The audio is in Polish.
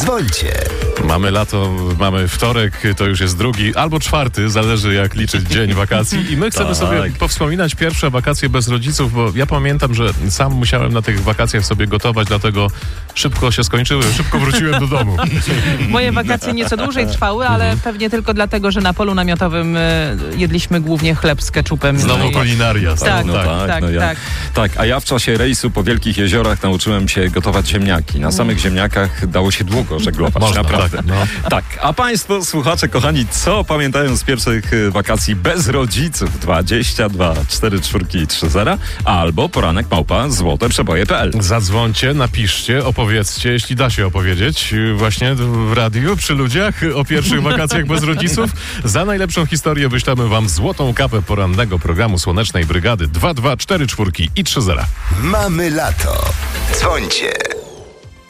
Dzwońcie. Mamy lato, mamy wtorek, to już jest drugi albo czwarty, zależy jak liczyć dzień wakacji i my chcemy sobie powspominać pierwsze wakacje bez rodziców, bo ja pamiętam, że sam musiałem na tych wakacjach sobie gotować, dlatego szybko się skończyły, szybko wróciłem do domu. Moje wakacje nieco dłużej trwały, ale pewnie tylko dlatego, że na polu namiotowym jedliśmy głównie chleb z keczupem. Znowu kulinaria. Tak, tak, a ja w czasie rejsu po Wielkich Jeziorach nauczyłem się gotować ziemniaki. Na samych ziemniakach dało się długo żeglować, Można, naprawdę. tak. A państwo, słuchacze, kochani, co pamiętają z pierwszych wakacji bez rodziców? 22 44 30 albo poranek@złoteprzeboje.pl. Zadzwońcie, napiszcie, opowiedzcie, jeśli da się opowiedzieć właśnie w radiu, przy ludziach o pierwszych wakacjach bez rodziców. Za najlepszą historię wyślemy wam złotą kapę porannego programu Słonecznej Brygady 2, 2, 4, 4 i 3 0. Mamy lato. Dzwońcie.